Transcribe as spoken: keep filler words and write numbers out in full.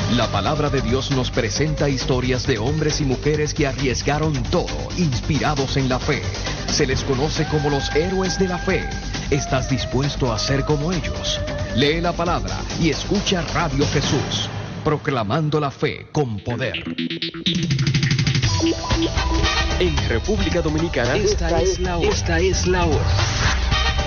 La palabra de Dios nos presenta historias de hombres y mujeres que arriesgaron todo, inspirados en la fe. Se les conoce como los héroes de la fe. ¿Estás dispuesto a ser como ellos? Lee la palabra y escucha Radio Jesús, proclamando la fe con poder. En República Dominicana, esta es la hora. Esta es la hora.